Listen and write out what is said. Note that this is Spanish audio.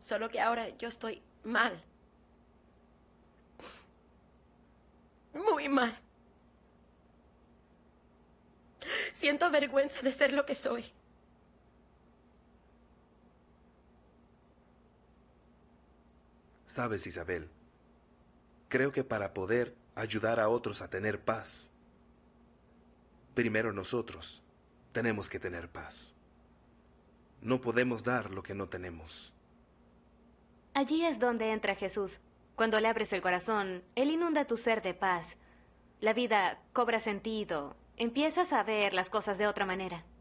Solo que ahora yo estoy mal. Muy mal. Siento vergüenza de ser lo que soy. Sabes, Isabel, creo que para poder ayudar a otros a tener paz, primero nosotros tenemos que tener paz. No podemos dar lo que no tenemos. Allí es donde entra Jesús. Cuando le abres el corazón, Él inunda tu ser de paz. La vida cobra sentido. Empiezas a ver las cosas de otra manera.